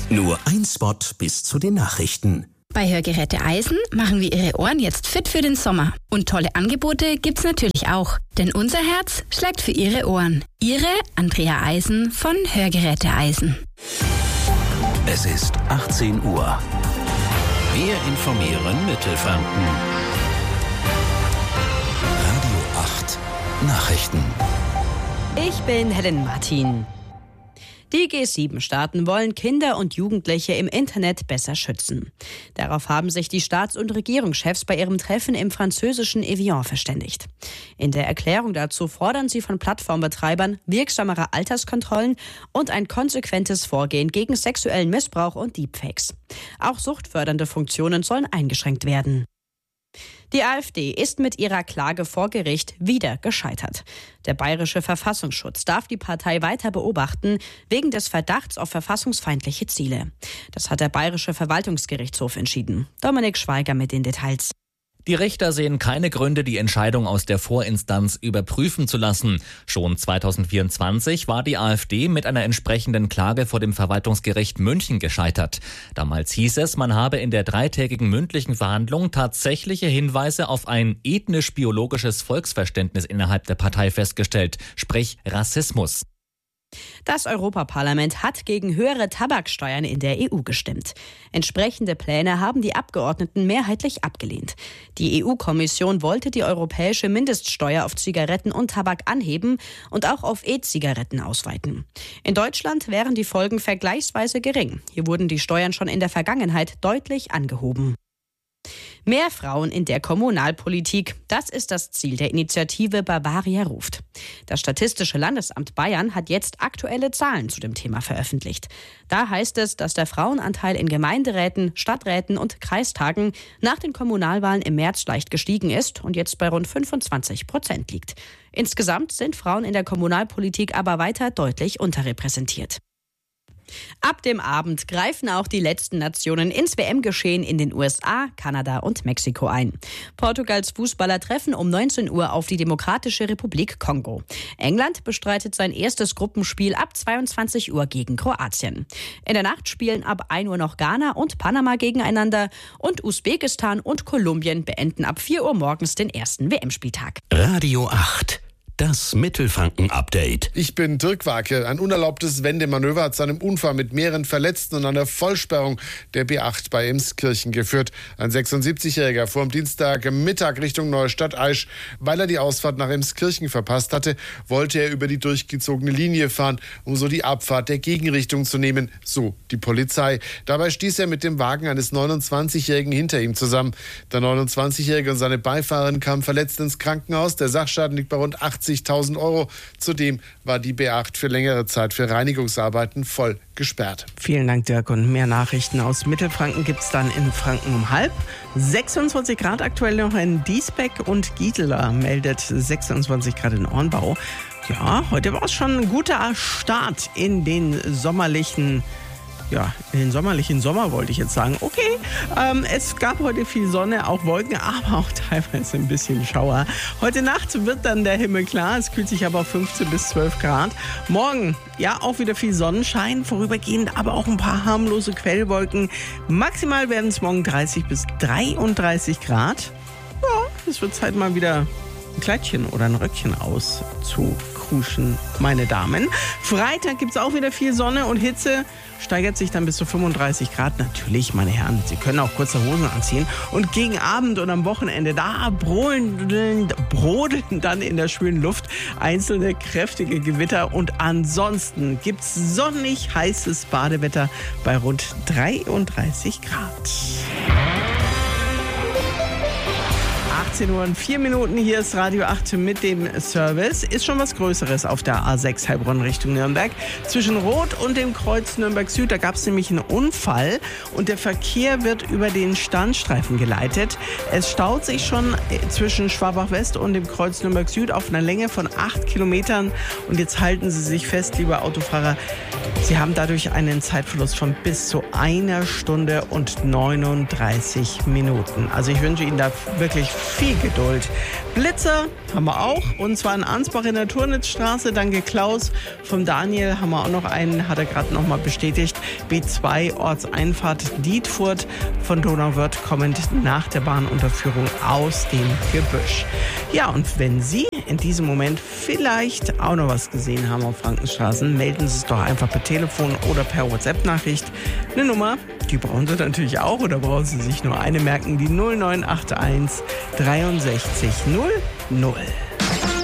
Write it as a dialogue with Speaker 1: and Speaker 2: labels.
Speaker 1: Nur ein Spot bis zu den Nachrichten.
Speaker 2: Bei Hörgeräte Eisen machen wir Ihre Ohren jetzt fit für den Sommer. Und tolle Angebote gibt's natürlich auch. Denn unser Herz schlägt für Ihre Ohren. Ihre Andrea Eisen von Hörgeräte Eisen.
Speaker 1: Es ist 18 Uhr. Wir informieren Mittelfranken. Radio 8 Nachrichten.
Speaker 3: Ich bin Helen Martin. Die G7-Staaten wollen Kinder und Jugendliche im Internet besser schützen. Darauf haben sich die Staats- und Regierungschefs bei ihrem Treffen im französischen Evian verständigt. In der Erklärung dazu fordern sie von Plattformbetreibern wirksamere Alterskontrollen und ein konsequentes Vorgehen gegen sexuellen Missbrauch und Deepfakes. Auch suchtfördernde Funktionen sollen eingeschränkt werden. Die AfD ist mit ihrer Klage vor Gericht wieder gescheitert. Der Bayerische Verfassungsschutz darf die Partei weiter beobachten, wegen des Verdachts auf verfassungsfeindliche Ziele. Das hat der Bayerische Verwaltungsgerichtshof entschieden. Dominik Schweiger mit den Details.
Speaker 4: Die Richter sehen keine Gründe, die Entscheidung aus der Vorinstanz überprüfen zu lassen. Schon 2024 war die AfD mit einer entsprechenden Klage vor dem Verwaltungsgericht München gescheitert. Damals hieß es, man habe in der 3-tägigen mündlichen Verhandlung tatsächliche Hinweise auf ein ethnisch-biologisches Volksverständnis innerhalb der Partei festgestellt, sprich Rassismus.
Speaker 3: Das Europaparlament hat gegen höhere Tabaksteuern in der EU gestimmt. Entsprechende Pläne haben die Abgeordneten mehrheitlich abgelehnt. Die EU-Kommission wollte die europäische Mindeststeuer auf Zigaretten und Tabak anheben und auch auf E-Zigaretten ausweiten. In Deutschland wären die Folgen vergleichsweise gering. Hier wurden die Steuern schon in der Vergangenheit deutlich angehoben. Mehr Frauen in der Kommunalpolitik, das ist das Ziel der Initiative Bavaria ruft. Das Statistische Landesamt Bayern hat jetzt aktuelle Zahlen zu dem Thema veröffentlicht. Da heißt es, dass der Frauenanteil in Gemeinderäten, Stadträten und Kreistagen nach den Kommunalwahlen im März leicht gestiegen ist und jetzt bei rund 25% liegt. Insgesamt sind Frauen in der Kommunalpolitik aber weiter deutlich unterrepräsentiert. Ab dem Abend greifen auch die letzten Nationen ins WM-Geschehen in den USA, Kanada und Mexiko ein. Portugals Fußballer treffen um 19 Uhr auf die Demokratische Republik Kongo. England bestreitet sein erstes Gruppenspiel ab 22 Uhr gegen Kroatien. In der Nacht spielen ab 1 Uhr noch Ghana und Panama gegeneinander und Usbekistan und Kolumbien beenden ab 4 Uhr morgens den ersten WM-Spieltag.
Speaker 1: Radio 8. Das Mittelfranken-Update.
Speaker 5: Ich bin Dirk Wake. Ein unerlaubtes Wendemanöver hat zu einem Unfall mit mehreren Verletzten und einer Vollsperrung der B8 bei Emskirchen geführt. Ein 76-Jähriger fuhr am Dienstagmittag Richtung Neustadt-Aisch. Weil er die Ausfahrt nach Emskirchen verpasst hatte, wollte er über die durchgezogene Linie fahren, um so die Abfahrt der Gegenrichtung zu nehmen, so die Polizei. Dabei stieß er mit dem Wagen eines 29-Jährigen hinter ihm zusammen. Der 29-Jährige und seine Beifahrerin kamen verletzt ins Krankenhaus. Der Sachschaden liegt bei rund 80.000 €. Zudem war die B8 für längere Zeit für Reinigungsarbeiten voll gesperrt.
Speaker 6: Vielen Dank, Dirk. Und mehr Nachrichten aus Mittelfranken gibt es dann in Franken um halb. 26 Grad aktuell noch in Diesbeck und Gisela meldet 26 Grad in Ornbau. Ja, heute war es schon ein guter Start in den sommerlichen Sommer wollte ich jetzt sagen. Okay, es gab heute viel Sonne, auch Wolken, aber auch teilweise ein bisschen Schauer. Heute Nacht wird dann der Himmel klar, es kühlt sich aber auf 15 bis 12 Grad. Morgen, ja, auch wieder viel Sonnenschein, vorübergehend aber auch ein paar harmlose Quellwolken. Maximal werden es morgen 30 bis 33 Grad. Ja, es wird Zeit mal wieder ein Kleidchen oder ein Röckchen auszukruschen, meine Damen. Freitag gibt es auch wieder viel Sonne und Hitze. Steigert sich dann bis zu 35 Grad. Natürlich, meine Herren, Sie können auch kurze Hosen anziehen. Und gegen Abend und am Wochenende, da brodeln dann in der schwülen Luft einzelne kräftige Gewitter. Und ansonsten gibt es sonnig heißes Badewetter bei rund 33 Grad. 18 Uhr und 4 Minuten, hier ist Radio 8 mit dem Service. Ist schon was Größeres auf der A6 Heilbronn Richtung Nürnberg. Zwischen Rot und dem Kreuz Nürnberg Süd, da gab es nämlich einen Unfall und der Verkehr wird über den Standstreifen geleitet. Es staut sich schon zwischen Schwabach West und dem Kreuz Nürnberg Süd auf einer Länge von 8 Kilometern. Und jetzt halten Sie sich fest, liebe Autofahrer, Sie haben dadurch einen Zeitverlust von bis zu 1 Stunde und 39 Minuten. Also ich wünsche Ihnen da wirklich viel viel Geduld. Blitzer haben wir auch, und zwar in Ansbach in der Turnitzstraße. Danke Klaus. Vom Daniel haben wir auch noch einen, hat er gerade noch mal bestätigt. B2 Ortseinfahrt Dietfurt von Donauwörth kommend nach der Bahnunterführung aus dem Gebüsch. Ja, und wenn Sie in diesem Moment vielleicht auch noch was gesehen haben auf Frankenstraßen, melden Sie es doch einfach per Telefon oder per WhatsApp-Nachricht. Eine Nummer, die brauchen Sie natürlich auch, oder brauchen Sie sich nur eine merken, die 0981 63 00.